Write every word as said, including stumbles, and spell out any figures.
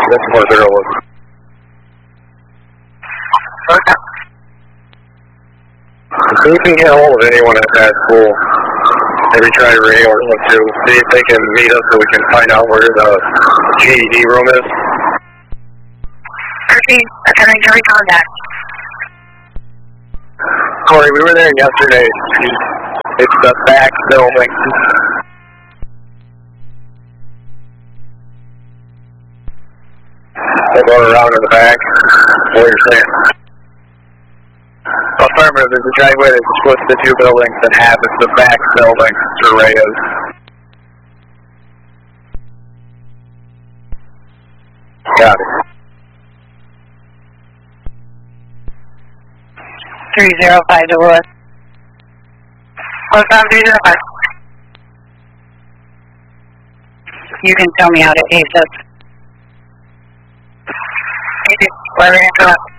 That's more zero one. Okay. If we can get a hold of anyone at that school, maybe try Ray or to see if they can meet us so we can find out where the G E D room is. thirteen, attending to contact. Corey, we were there yesterday. It's the back building. They're going around in the back. What are you saying? Affirmative, there's a driveway that splits the two buildings in half. It's the back building to Reyes. Got it. three zero five to Wood. What's on three zero five? You can tell me how to ace it. Where are we going to go?